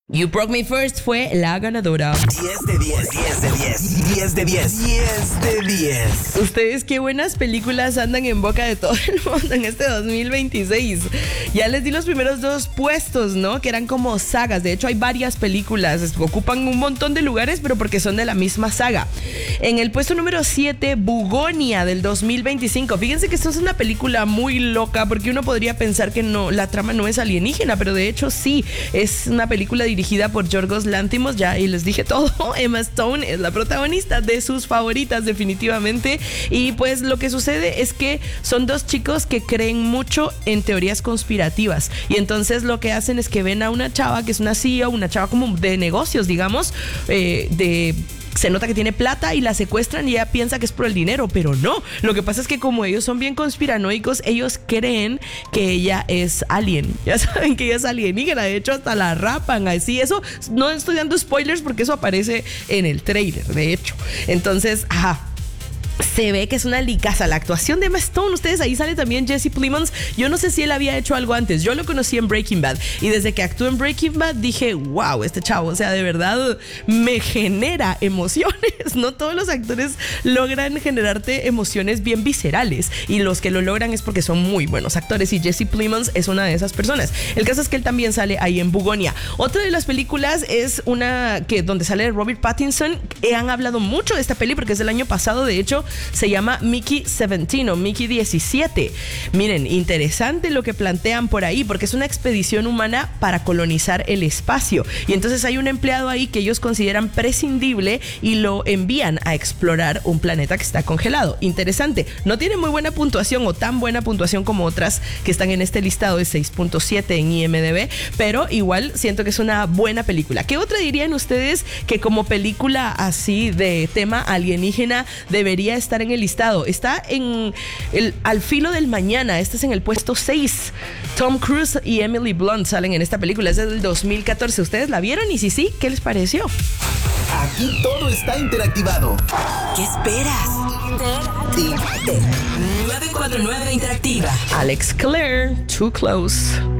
You Broke Me First fue la ganadora. 10 de 10, 10 de 10, 10 de 10, 10 de 10. Ustedes qué buenas películas andan en boca de todo el mundo en este 2026. Ya les di los primeros dos puestos, ¿no? Que eran como sagas. De hecho, hay varias películas. Ocupan un montón de lugares, pero porque son de la misma saga. En el puesto número 7, Bugonia del 2025. Fíjense que esto es una película muy loca porque uno podría pensar que no, la trama no es alienígena, pero de hecho sí. Es una película dirigida por Yorgos Lanthimos, ya y les dije todo. Emma Stone es la protagonista, de sus favoritas definitivamente, y pues lo que sucede es que son dos chicos que creen mucho en teorías conspirativas, y entonces lo que hacen es que ven a una chava que es una CEO, una chava como de negocios, digamos, se nota que tiene plata y la secuestran y ella piensa que es por el dinero, pero no. Lo que pasa es que como ellos son bien conspiranoicos, ellos creen que ella es alien. Ya saben que ella es alienígena, de hecho hasta la rapan así. Eso no estoy dando spoilers porque eso aparece en el trailer, de hecho. Entonces, se ve que es una licaza la actuación de Emma Stone. Ustedes, ahí sale también Jesse Plemons. Yo no sé si él había hecho algo antes. Yo lo conocí en Breaking Bad y desde que actuó en Breaking Bad dije, wow, este chavo, o sea, de verdad me genera emociones. No todos los actores logran generarte emociones bien viscerales, y los que lo logran es porque son muy buenos actores, y Jesse Plemons es una de esas personas. El caso es que él también sale ahí en Bugonia. Otra de las películas es una que donde sale Robert Pattinson. Han hablado mucho de esta peli porque es del año pasado, de hecho. Se llama Mickey 17 o Mickey 17. Miren, interesante lo que plantean por ahí, porque es una expedición humana para colonizar el espacio. Y entonces hay un empleado ahí que ellos consideran prescindible y lo envían a explorar un planeta que está congelado. Interesante. No tiene muy buena puntuación, o tan buena puntuación como otras que están en este listado de 6.7 en IMDb, pero igual siento que es una buena película. ¿Qué otra dirían ustedes que como película así de tema alienígena debería estar en el listado? Está en Al filo del mañana. Este es en el puesto 6. Tom Cruise y Emily Blunt salen en esta película. Es del 2014. ¿Ustedes la vieron? Y si sí, ¿qué les pareció? Aquí todo está interactivado. ¿Qué esperas? 949 Interactiva. Alex Clare, Too Close.